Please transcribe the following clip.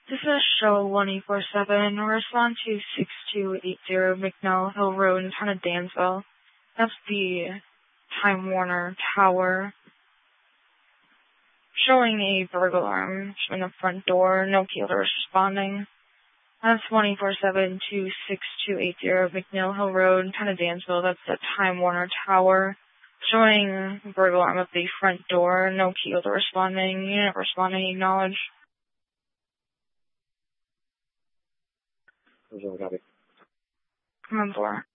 This is Show 1847. Respond to 6280 McNeil Hill Road in town of Dansville. That's the Time Warner Tower. Showing a burglar alarm in the front door. No killer responding. That's 1847 to 6280 McNeil Hill Road in town of Dansville. That's the Time Warner Tower. Showing burglar alarm at the front door. No killer responding. Unit responding. Acknowledge. Come on, 4.